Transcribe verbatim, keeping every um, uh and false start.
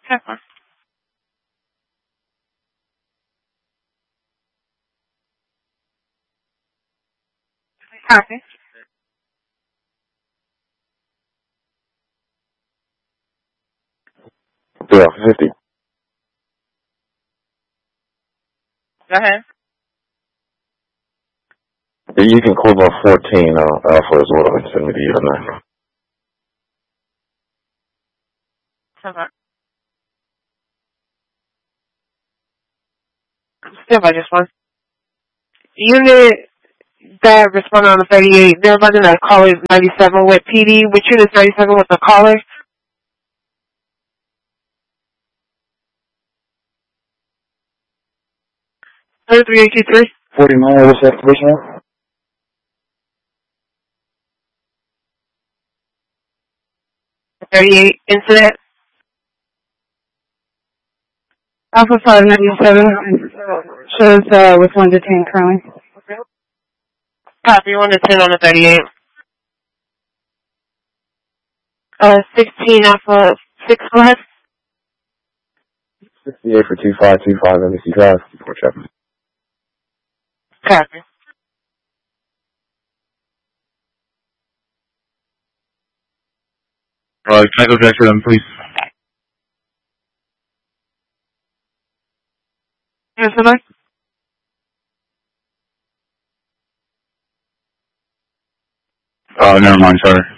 Pepper. Copy. Yeah, fifty. Go ahead. You can call about fourteen uh, Alpha as well and send me the uh, Okay. Still by just one. Unit that responded on the thirty-eight, they're running a caller ninety-seven with P D. Which unit is ninety-seven with the caller? thirty-three eight two three. forty-nine, what's that activation? thirty-eight incident. Alpha five ninety-seven shows uh, with one detained currently. Copy, one to ten on the thirty-eight. Uh, sixteen Alpha six, go ahead. sixty-eight for two five two five M B C Drive. Report Chapman. Copy. Uh, can I go direct for them, please? Yes, sir. Uh, never mind, sorry.